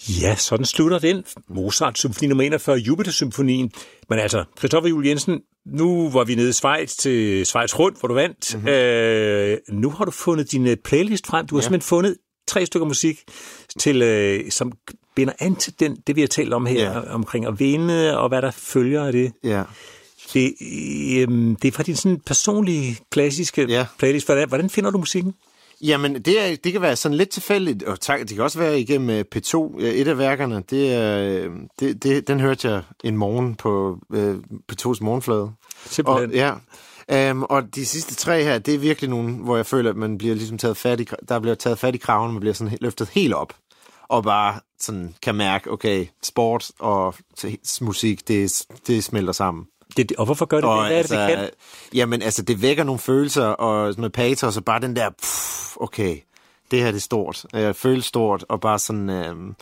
Ja, sådan slutter den. Mozart-symfoni nummer 41, Jupiter-symfonien. Men altså, Christoffer Juel Jensen, nu var vi nede i Schweiz til Schweiz Rundt, hvor du vandt. Mm-hmm. Nu har du fundet din playlist frem. Du har simpelthen fundet 3 stykker musik, som binder an til det, vi har talt om her, omkring at vinde, og hvad der følger af det. Ja. Det er fra din sådan personlige, klassiske playlist. Hvordan finder du musikken? Jamen, det kan være sådan lidt tilfældigt, og det kan også være igennem P2. Et af værkerne, den hørte jeg en morgen på P2's morgenflade. Simpelthen. Og de sidste 3 her, det er virkelig nogle, hvor jeg føler, at man bliver ligesom taget fat i kraven, man bliver sådan løftet helt op, og bare sådan kan mærke, okay, sport og musik, det smelter sammen. Og hvorfor gør det det? Hvad er det, det kan? Jamen, altså, det vækker nogle følelser, og med patos, og bare den der, okay, det her det er stort. Jeg føler stort, og bare sådan,